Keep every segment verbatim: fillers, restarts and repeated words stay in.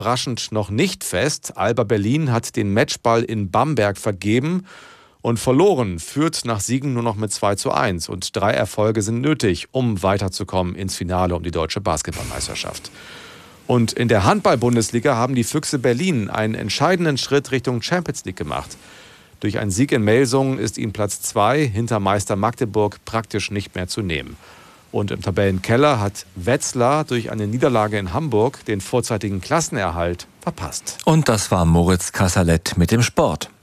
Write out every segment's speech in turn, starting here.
überraschend noch nicht fest. Alba Berlin hat den Matchball in Bamberg vergeben und verloren, führt nach Siegen nur noch mit zwei zu eins. Und drei Erfolge sind nötig, um weiterzukommen ins Finale um die deutsche Basketballmeisterschaft. Und in der Handball-Bundesliga haben die Füchse Berlin einen entscheidenden Schritt Richtung Champions League gemacht. Durch einen Sieg in Melsungen ist ihnen Platz zwei hinter Meister Magdeburg praktisch nicht mehr zu nehmen. Und im Tabellenkeller hat Wetzlar durch eine Niederlage in Hamburg den vorzeitigen Klassenerhalt verpasst. Und das war Moritz Kasserlet mit dem Sport.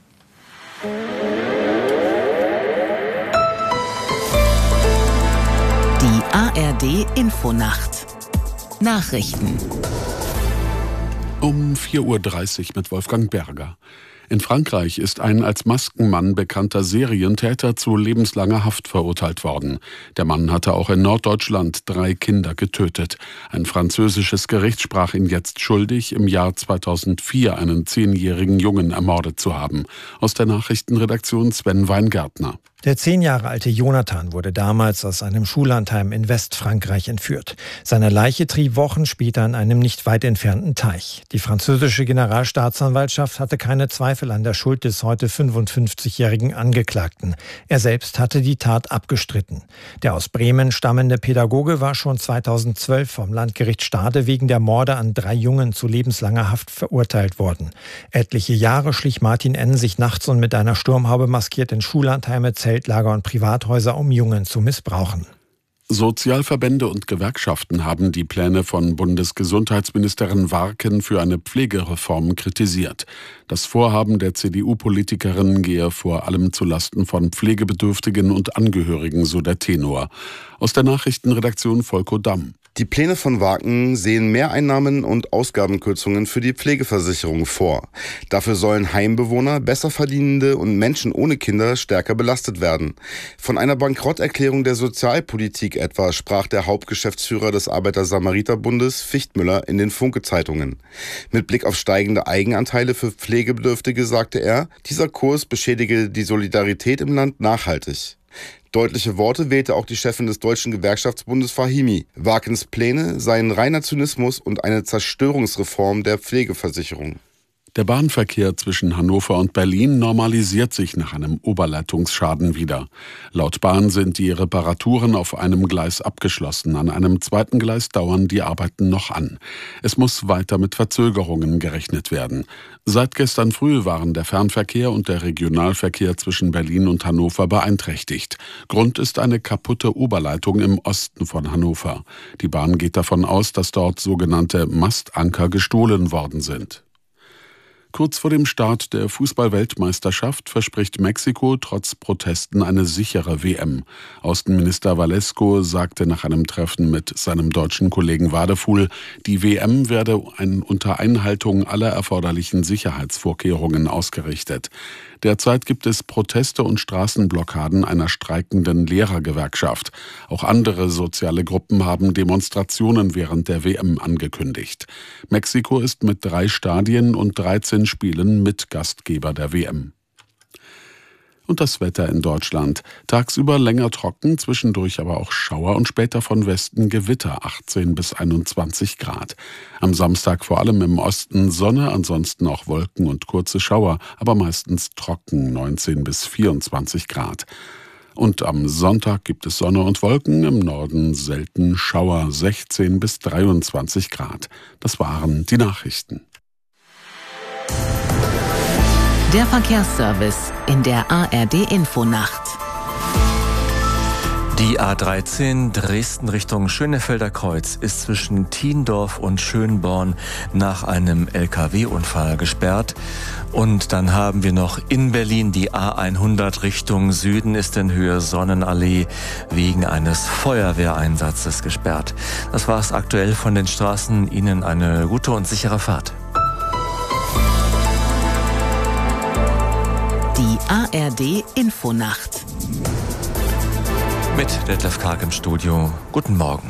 Die A R D-Infonacht. Nachrichten. Um vier Uhr dreißig mit Wolfgang Berger. In Frankreich ist ein als Maskenmann bekannter Serientäter zu lebenslanger Haft verurteilt worden. Der Mann hatte auch in Norddeutschland drei Kinder getötet. Ein französisches Gericht sprach ihn jetzt schuldig, im Jahr zweitausendvier einen zehnjährigen Jungen ermordet zu haben. Aus der Nachrichtenredaktion Sven Weingärtner. Der zehn Jahre alte Jonathan wurde damals aus einem Schullandheim in Westfrankreich entführt. Seine Leiche trieb Wochen später in einem nicht weit entfernten Teich. Die französische Generalstaatsanwaltschaft hatte keine Zweifel an der Schuld des heute fünfundfünfzigjährigen Angeklagten. Er selbst hatte die Tat abgestritten. Der aus Bremen stammende Pädagoge war schon zweitausendzwölf vom Landgericht Stade wegen der Morde an drei Jungen zu lebenslanger Haft verurteilt worden. Etliche Jahre schlich Martin N. sich nachts und mit einer Sturmhaube maskiert in Schullandheime, Zeltlager und Privathäuser, um Jungen zu missbrauchen. Sozialverbände und Gewerkschaften haben die Pläne von Bundesgesundheitsministerin Warken für eine Pflegereform kritisiert. Das Vorhaben der C D U-Politikerin gehe vor allem zulasten von Pflegebedürftigen und Angehörigen, so der Tenor. Aus der Nachrichtenredaktion Volko Damm. Die Pläne von Warken sehen Mehreinnahmen und Ausgabenkürzungen für die Pflegeversicherung vor. Dafür sollen Heimbewohner, Besserverdienende und Menschen ohne Kinder stärker belastet werden. Von einer Bankrotterklärung der Sozialpolitik etwa sprach der Hauptgeschäftsführer des Arbeiter-Samariter-Bundes Fichtmüller in den Funke-Zeitungen. Mit Blick auf steigende Eigenanteile für Pflegebedürftige sagte er, dieser Kurs beschädige die Solidarität im Land nachhaltig. Deutliche Worte wählte auch die Chefin des Deutschen Gewerkschaftsbundes Fahimi. Warkens Pläne seien reiner Zynismus und eine Zerstörungsreform der Pflegeversicherung. Der Bahnverkehr zwischen Hannover und Berlin normalisiert sich nach einem Oberleitungsschaden wieder. Laut Bahn sind die Reparaturen auf einem Gleis abgeschlossen. An einem zweiten Gleis dauern die Arbeiten noch an. Es muss weiter mit Verzögerungen gerechnet werden. Seit gestern früh waren der Fernverkehr und der Regionalverkehr zwischen Berlin und Hannover beeinträchtigt. Grund ist eine kaputte Oberleitung im Osten von Hannover. Die Bahn geht davon aus, dass dort sogenannte Mastanker gestohlen worden sind. Kurz vor dem Start der Fußball-Weltmeisterschaft verspricht Mexiko trotz Protesten eine sichere W M. Außenminister Valesco sagte nach einem Treffen mit seinem deutschen Kollegen Wadefuhl, die W M werde ein, unter Einhaltung aller erforderlichen Sicherheitsvorkehrungen ausgerichtet. Derzeit gibt es Proteste und Straßenblockaden einer streikenden Lehrergewerkschaft. Auch andere soziale Gruppen haben Demonstrationen während der W M angekündigt. Mexiko ist mit drei Stadien und dreizehn Spielen Mitgastgeber der W M. Und das Wetter in Deutschland. Tagsüber länger trocken, zwischendurch aber auch Schauer und später von Westen Gewitter, achtzehn bis einundzwanzig Grad. Am Samstag vor allem im Osten Sonne, ansonsten auch Wolken und kurze Schauer, aber meistens trocken, neunzehn bis vierundzwanzig Grad. Und am Sonntag gibt es Sonne und Wolken, im Norden selten Schauer, sechzehn bis dreiundzwanzig Grad. Das waren die Nachrichten. Der Verkehrsservice in der A R D-Infonacht. Die A dreizehn Dresden Richtung Schönefelder Kreuz ist zwischen Thiendorf und Schönborn nach einem L K W-Unfall gesperrt. Und dann haben wir noch in Berlin die A hundert Richtung Süden ist in Höhe Sonnenallee wegen eines Feuerwehreinsatzes gesperrt. Das war es aktuell von den Straßen. Ihnen eine gute und sichere Fahrt. Die A R D-Infonacht. Mit Detlef Karg im Studio. Guten Morgen.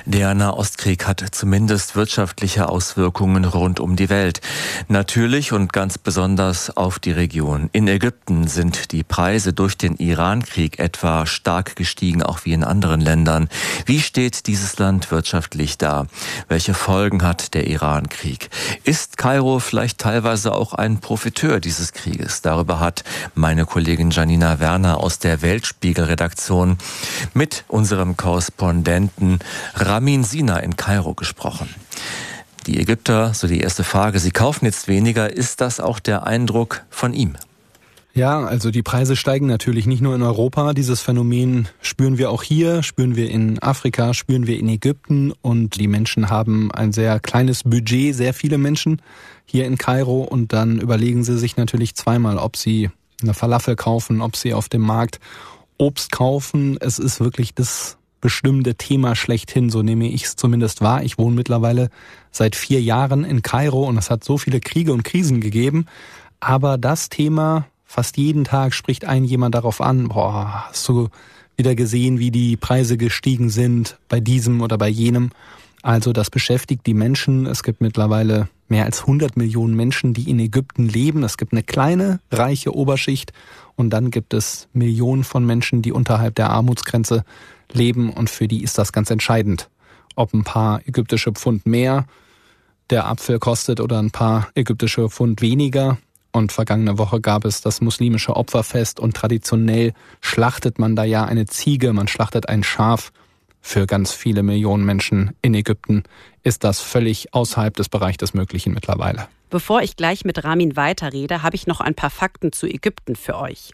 Der Nahostkrieg hat zumindest wirtschaftliche Auswirkungen rund um die Welt. Natürlich und ganz besonders auf die Region. In Ägypten sind die Preise durch den Irankrieg etwa stark gestiegen, auch wie in anderen Ländern. Wie steht dieses Land wirtschaftlich da? Welche Folgen hat der Irankrieg? Ist Kairo vielleicht teilweise auch ein Profiteur dieses Krieges? Darüber hat meine Kollegin Janina Werner aus der Weltspiegel-Redaktion mit unserem Korrespondenten Ramin Sina in Kairo gesprochen. Die Ägypter, so die erste Frage, sie kaufen jetzt weniger. Ist das auch der Eindruck von ihm? Ja, also die Preise steigen natürlich nicht nur in Europa. Dieses Phänomen spüren wir auch hier, spüren wir in Afrika, spüren wir in Ägypten. Und die Menschen haben ein sehr kleines Budget, sehr viele Menschen hier in Kairo. Und dann überlegen sie sich natürlich zweimal, ob sie eine Falafel kaufen, ob sie auf dem Markt Obst kaufen. Es ist wirklich das bestimmte Thema schlechthin, so nehme ich es zumindest wahr. Ich wohne mittlerweile seit vier Jahren in Kairo und es hat so viele Kriege und Krisen gegeben. Aber das Thema, fast jeden Tag spricht einen jemand darauf an, boah, hast du wieder gesehen, wie die Preise gestiegen sind bei diesem oder bei jenem. Also das beschäftigt die Menschen. Es gibt mittlerweile mehr als hundert Millionen Menschen, die in Ägypten leben. Es gibt eine kleine, reiche Oberschicht und dann gibt es Millionen von Menschen, die unterhalb der Armutsgrenze leben und für die ist das ganz entscheidend, ob ein paar ägyptische Pfund mehr der Apfel kostet oder ein paar ägyptische Pfund weniger. Und vergangene Woche gab es das muslimische Opferfest und traditionell schlachtet man da ja eine Ziege, man schlachtet ein Schaf. Für ganz viele Millionen Menschen in Ägypten ist das völlig außerhalb des Bereichs des Möglichen mittlerweile. Bevor ich gleich mit Ramin weiterrede, habe ich noch ein paar Fakten zu Ägypten für euch.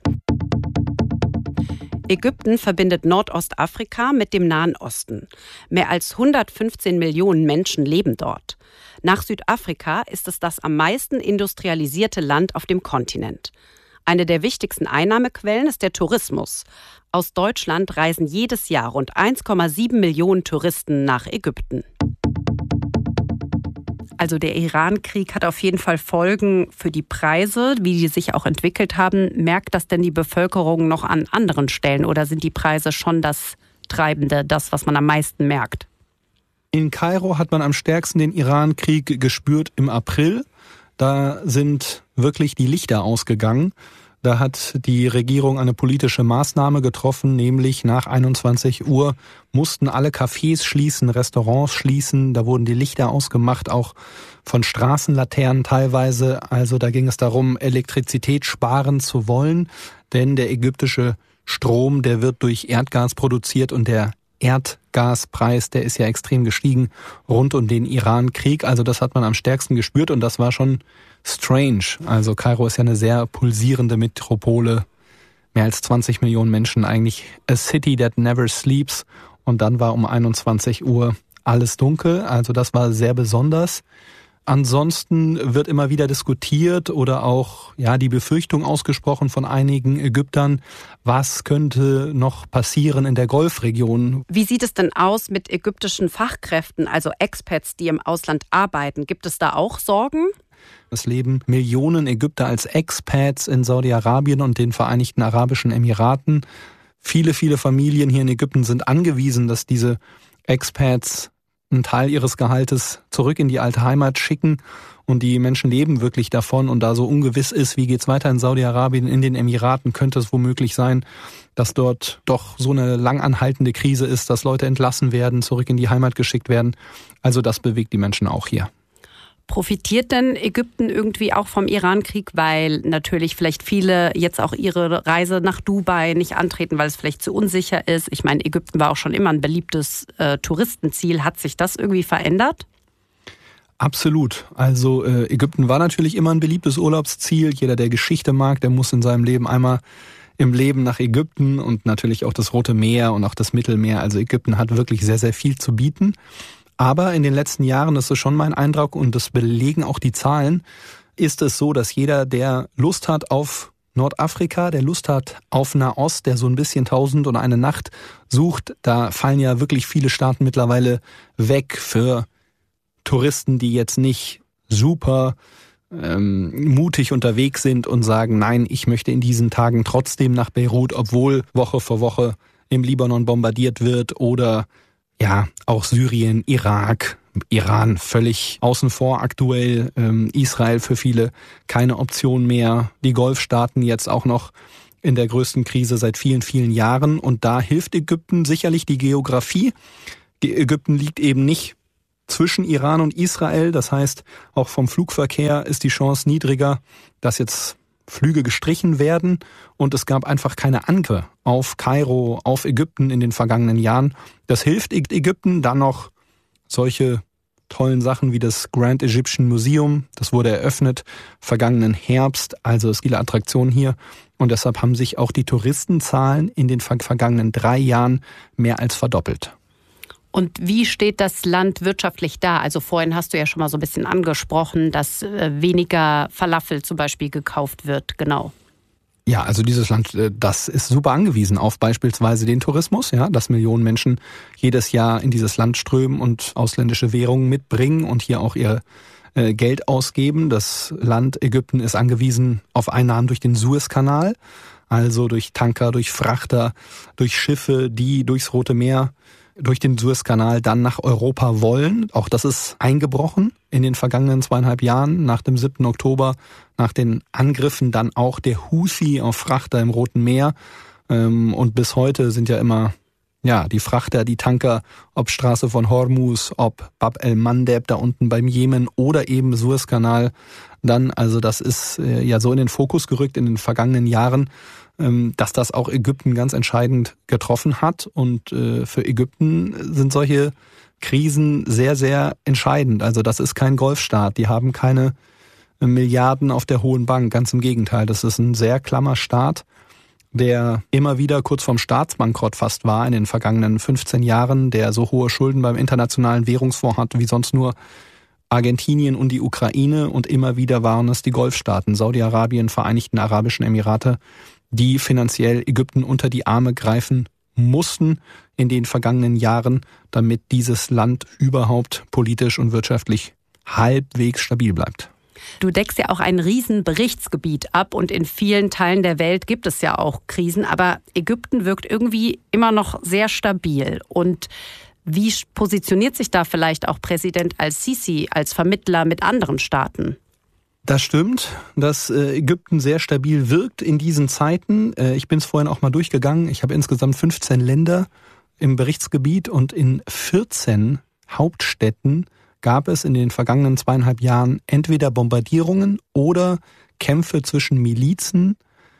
Ägypten verbindet Nordostafrika mit dem Nahen Osten. Mehr als hundertfünfzehn Millionen Menschen leben dort. Nach Südafrika ist es das am meisten industrialisierte Land auf dem Kontinent. Eine der wichtigsten Einnahmequellen ist der Tourismus. Aus Deutschland reisen jedes Jahr rund eins Komma sieben Millionen Touristen nach Ägypten. Also der Irankrieg hat auf jeden Fall Folgen für die Preise, wie die sich auch entwickelt haben. Merkt das denn die Bevölkerung noch an anderen Stellen oder sind die Preise schon das Treibende, das, was man am meisten merkt? In Kairo hat man am stärksten den Irankrieg gespürt im April. Da sind wirklich die Lichter ausgegangen. Da hat die Regierung eine politische Maßnahme getroffen, nämlich nach einundzwanzig Uhr mussten alle Cafés schließen, Restaurants schließen. Da wurden die Lichter ausgemacht, auch von Straßenlaternen teilweise. Also da ging es darum, Elektrizität sparen zu wollen, denn der ägyptische Strom, der wird durch Erdgas produziert und der Erdgaspreis, der ist ja extrem gestiegen rund um den Irankrieg. Also das hat man am stärksten gespürt und das war schon strange. Also Kairo ist ja eine sehr pulsierende Metropole. Mehr als zwanzig Millionen Menschen, eigentlich a city that never sleeps. Und dann war um einundzwanzig Uhr alles dunkel. Also das war sehr besonders. Ansonsten wird immer wieder diskutiert oder auch ja die Befürchtung ausgesprochen von einigen Ägyptern, was könnte noch passieren in der Golfregion. Wie sieht es denn aus mit ägyptischen Fachkräften, also Expats, die im Ausland arbeiten? Gibt es da auch Sorgen? Es leben Millionen Ägypter als Expats in Saudi-Arabien und den Vereinigten Arabischen Emiraten. Viele, viele Familien hier in Ägypten sind angewiesen, dass diese Expats einen Teil ihres Gehaltes zurück in die alte Heimat schicken und die Menschen leben wirklich davon und da so ungewiss ist, wie geht's weiter in Saudi-Arabien, in den Emiraten, könnte es womöglich sein, dass dort doch so eine langanhaltende Krise ist, dass Leute entlassen werden, zurück in die Heimat geschickt werden. Also das bewegt die Menschen auch hier. Profitiert denn Ägypten irgendwie auch vom Irankrieg, weil natürlich vielleicht viele jetzt auch ihre Reise nach Dubai nicht antreten, weil es vielleicht zu unsicher ist? Ich meine, Ägypten war auch schon immer ein beliebtes äh, Touristenziel. Hat sich das irgendwie verändert? Absolut. Also äh, Ägypten war natürlich immer ein beliebtes Urlaubsziel. Jeder, der Geschichte mag, der muss in seinem Leben einmal im Leben nach Ägypten und natürlich auch das Rote Meer und auch das Mittelmeer. Also Ägypten hat wirklich sehr, sehr viel zu bieten. Aber in den letzten Jahren, das ist schon mein Eindruck und das belegen auch die Zahlen, ist es so, dass jeder, der Lust hat auf Nordafrika, der Lust hat auf Nahost, der so ein bisschen Tausend und eine Nacht sucht, da fallen ja wirklich viele Staaten mittlerweile weg für Touristen, die jetzt nicht super ähm, mutig unterwegs sind und sagen, nein, ich möchte in diesen Tagen trotzdem nach Beirut, obwohl Woche für Woche im Libanon bombardiert wird oder Ja, auch Syrien, Irak, Iran völlig außen vor aktuell, ähm, Israel für viele keine Option mehr, die Golfstaaten jetzt auch noch in der größten Krise seit vielen, vielen Jahren. Und da hilft Ägypten sicherlich die Geografie. Die Ägypten liegt eben nicht zwischen Iran und Israel. Das heißt, auch vom Flugverkehr ist die Chance niedriger, dass jetzt Flüge gestrichen werden. Und es gab einfach keine Angriffe auf Kairo, auf Ägypten in den vergangenen Jahren. Das hilft Ägypten. Dann noch solche tollen Sachen wie das Grand Egyptian Museum. Das wurde eröffnet vergangenen Herbst. Also es gibt viele Attraktionen hier. Und deshalb haben sich auch die Touristenzahlen in den vergangenen drei Jahren mehr als verdoppelt. Und wie steht das Land wirtschaftlich da? Also vorhin hast du ja schon mal so ein bisschen angesprochen, dass weniger Falafel zum Beispiel gekauft wird. Genau. Ja, also dieses Land, das ist super angewiesen auf beispielsweise den Tourismus, ja, dass Millionen Menschen jedes Jahr in dieses Land strömen und ausländische Währungen mitbringen und hier auch ihr Geld ausgeben. Das Land Ägypten ist angewiesen auf Einnahmen durch den Suezkanal, also durch Tanker, durch Frachter, durch Schiffe, die durchs Rote Meer, durch den Suezkanal dann nach Europa wollen. Auch das ist eingebrochen in den vergangenen zweieinhalb Jahren, nach dem siebten Oktober, nach den Angriffen dann auch der Houthi auf Frachter im Roten Meer. Und bis heute sind ja immer ja die Frachter, die Tanker, ob Straße von Hormuz, ob Bab el-Mandeb da unten beim Jemen oder eben Suezkanal dann. Also das ist ja so in den Fokus gerückt in den vergangenen Jahren, dass das auch Ägypten ganz entscheidend getroffen hat. Und für Ägypten sind solche Krisen sehr, sehr entscheidend. Also das ist kein Golfstaat. Die haben keine Milliarden auf der hohen Bank. Ganz im Gegenteil. Das ist ein sehr klammer Staat, der immer wieder kurz vorm Staatsbankrott fast war in den vergangenen fünfzehn Jahren, der so hohe Schulden beim Internationalen Währungsfonds hat wie sonst nur Argentinien und die Ukraine. Und immer wieder waren es die Golfstaaten, Saudi-Arabien, Vereinigten Arabischen Emirate, die finanziell Ägypten unter die Arme greifen mussten in den vergangenen Jahren, damit dieses Land überhaupt politisch und wirtschaftlich halbwegs stabil bleibt. Du deckst ja auch ein riesen Berichtsgebiet ab und in vielen Teilen der Welt gibt es ja auch Krisen, aber Ägypten wirkt irgendwie immer noch sehr stabil. Und wie positioniert sich da vielleicht auch Präsident al-Sisi als Vermittler mit anderen Staaten? Das stimmt, dass Ägypten sehr stabil wirkt in diesen Zeiten. Ich bin es vorhin auch mal durchgegangen. Ich habe insgesamt fünfzehn Länder im Berichtsgebiet und in vierzehn Hauptstädten gab es in den vergangenen zweieinhalb Jahren entweder Bombardierungen oder Kämpfe zwischen Milizen,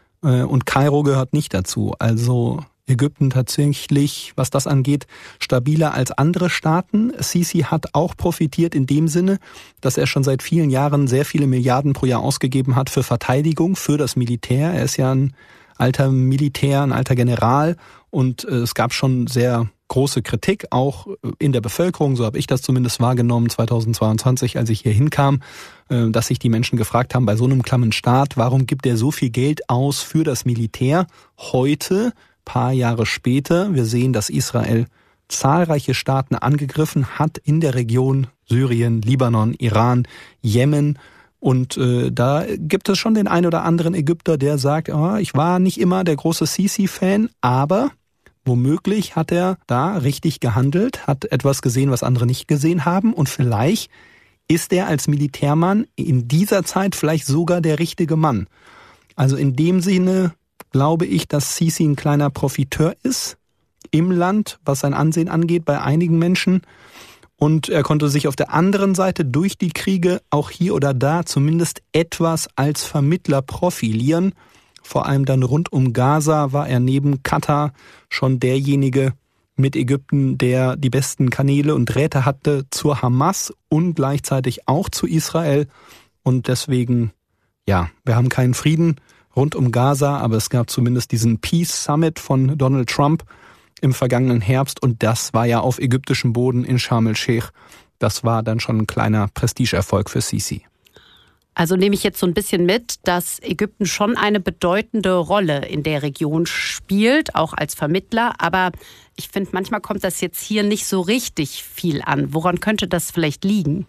und Kairo gehört nicht dazu. Also Ägypten tatsächlich, was das angeht, stabiler als andere Staaten. Sisi hat auch profitiert in dem Sinne, dass er schon seit vielen Jahren sehr viele Milliarden pro Jahr ausgegeben hat für Verteidigung, für das Militär. Er ist ja ein alter Militär, ein alter General und es gab schon sehr große Kritik, auch in der Bevölkerung, so habe ich das zumindest wahrgenommen, zweitausendzweiundzwanzig, als ich hier hinkam, dass sich die Menschen gefragt haben, bei so einem klammen Staat, warum gibt er so viel Geld aus für das Militär? Heute, paar Jahre später, wir sehen, dass Israel zahlreiche Staaten angegriffen hat in der Region, Syrien, Libanon, Iran, Jemen. Und äh, da gibt es schon den einen oder anderen Ägypter, der sagt, oh, ich war nicht immer der große Sisi-Fan, aber womöglich hat er da richtig gehandelt, hat etwas gesehen, was andere nicht gesehen haben. Und vielleicht ist er als Militärmann in dieser Zeit vielleicht sogar der richtige Mann. Also in dem Sinne glaube ich, dass Sisi ein kleiner Profiteur ist im Land, was sein Ansehen angeht, bei einigen Menschen. Und er konnte sich auf der anderen Seite durch die Kriege auch hier oder da zumindest etwas als Vermittler profilieren. Vor allem dann rund um Gaza war er neben Katar schon derjenige mit Ägypten, der die besten Kanäle und Drähte hatte zur Hamas und gleichzeitig auch zu Israel. Und deswegen, ja, wir haben keinen Frieden rund um Gaza, aber es gab zumindest diesen Peace Summit von Donald Trump im vergangenen Herbst und das war ja auf ägyptischem Boden in Sharm el-Sheikh. Das war dann schon ein kleiner Prestigeerfolg für Sisi. Also nehme ich jetzt so ein bisschen mit, dass Ägypten schon eine bedeutende Rolle in der Region spielt, auch als Vermittler. Aber ich finde, manchmal kommt das jetzt hier nicht so richtig viel an. Woran könnte das vielleicht liegen?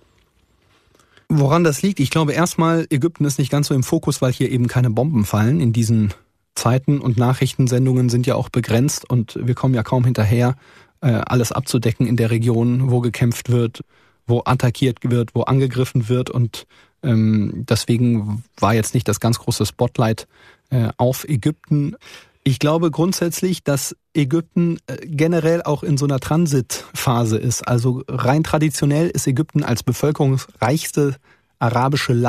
Woran das liegt? Ich glaube erstmal, Ägypten ist nicht ganz so im Fokus, weil hier eben keine Bomben fallen in diesen Zeiten und Nachrichtensendungen sind ja auch begrenzt und wir kommen ja kaum hinterher, äh, alles abzudecken in der Region, wo gekämpft wird, wo attackiert wird, wo angegriffen wird. Und ähm, deswegen war jetzt nicht das ganz große Spotlight äh, auf Ägypten. Ich glaube grundsätzlich, dass Ägypten generell auch in so einer Transitphase ist. Also rein traditionell ist Ägypten als bevölkerungsreichste arabische Land